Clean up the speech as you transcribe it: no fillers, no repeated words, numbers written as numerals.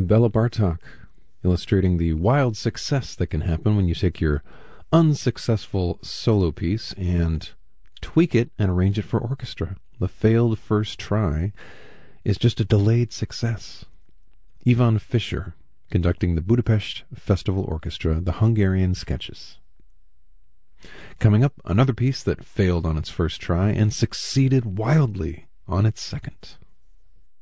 Bela Bartok, illustrating the wild success that can happen when you take your unsuccessful solo piece and tweak it and arrange it for orchestra. The failed first try is just a delayed success. Ivan Fischer, conducting the Budapest Festival Orchestra, the Hungarian Sketches. Coming up, another piece that failed on its first try and succeeded wildly on its second.